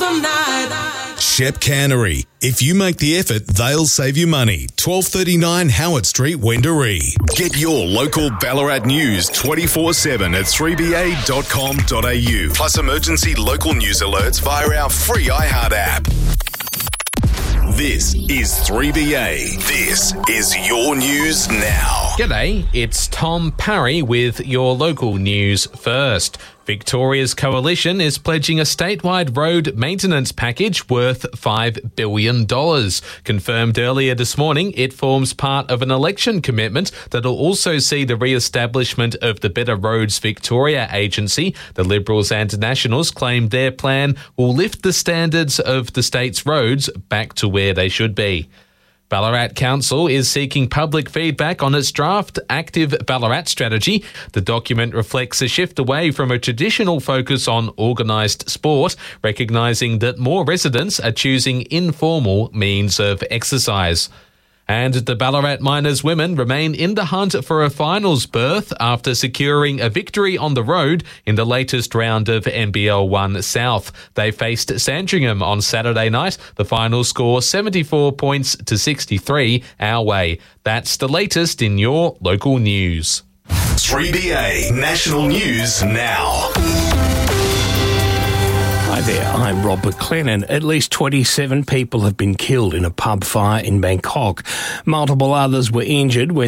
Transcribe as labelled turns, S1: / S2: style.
S1: Shep Cannery. If you make the effort, they'll save you money. 1239 Howard Street, Wendouree. Get your local Ballarat news 24/7 at 3ba.com.au. Plus emergency local news alerts via our free iHeart app. This is 3BA. This is your news now.
S2: G'day, it's Tom Parry with your local news first. Victoria's Coalition is pledging a statewide road maintenance package worth $5 billion. Confirmed earlier this morning, it forms part of an election commitment that will also see the re-establishment of the Better Roads Victoria agency. The Liberals and Nationals claim their plan will lift the standards of the state's roads back to where they should be. Ballarat Council is seeking public feedback on its draft Active Ballarat strategy. The document reflects a shift away from a traditional focus on organised sport, recognising that more residents are choosing informal means of exercise. And the Ballarat Miners women remain in the hunt for a finals berth after securing a victory on the road in the latest round of NBL 1 South. They faced Sandringham on Saturday night. The final score 74 points to 63 our way. That's the latest in your local news.
S1: 3BA National News Now.
S3: Hi there, I'm Rob McLennan. At least 27 people have been killed in a pub fire in Bangkok. Multiple others were injured when